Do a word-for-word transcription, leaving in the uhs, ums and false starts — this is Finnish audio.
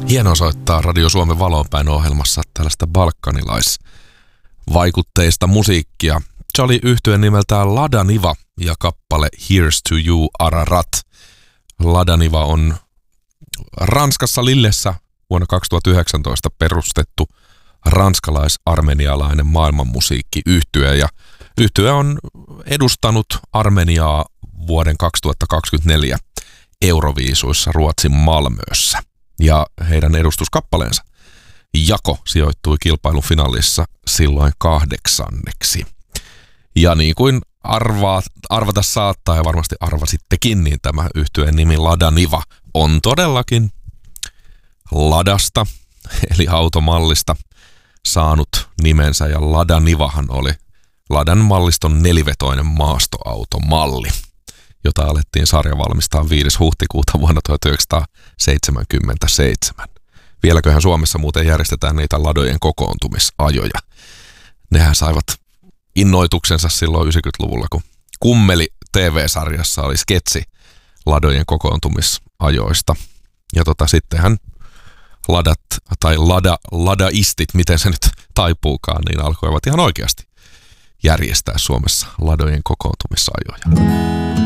Hienoa soittaa Radio Suomen Valonpäin-ohjelmassa tällaista balkanilaisvaikutteista musiikkia. Se oli yhtye nimeltään Ladaniva ja kappale Here's to You Ararat. Ladaniva on Ranskassa Lillessä vuonna kaksituhattayhdeksäntoista perustettu ranskalais-armenialainen maailmanmusiikkiyhtye ja yhtye on edustanut Armeniaa vuoden kaksituhattakaksikymmentäneljä Euroviisuissa Ruotsin Malmössä. Ja heidän edustuskappaleensa Jako sijoittui kilpailun finaalissa silloin kahdeksanneksi. Ja niin kuin arvaa, arvata saattaa ja varmasti arvasittekin, niin tämä yhtyeen nimi Ladaniva on todellakin Ladasta, eli automallista, saanut nimensä. Ja Ladanivahan oli Ladan malliston nelivetoinen maastoautomalli, jota alettiin sarjavalmistaa viides huhtikuuta vuonna tuhatyhdeksänsataaseitsemänkymmentäseitsemän. Vieläköhän Suomessa muuten järjestetään niitä Ladojen kokoontumisajoja. Nehän saivat innoituksensa silloin yhdeksänkymmentäluvulla, kun Kummeli T V-sarjassa oli sketsi Ladojen kokoontumisajoista. Ja tota sittenhän Ladat tai lada, ladaistit, miten se nyt taipuukaan, niin alkoivat ihan oikeasti järjestää Suomessa Ladojen kokoontumisajoja.